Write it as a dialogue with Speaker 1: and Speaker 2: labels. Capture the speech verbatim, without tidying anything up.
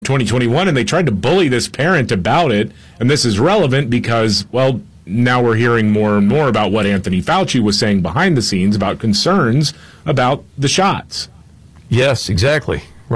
Speaker 1: twenty twenty-one, and they tried to bully this parent about it. And this is relevant because, well, now we're hearing more and more about what Anthony Fauci was saying behind the scenes about concerns about the shots.
Speaker 2: Yes, exactly.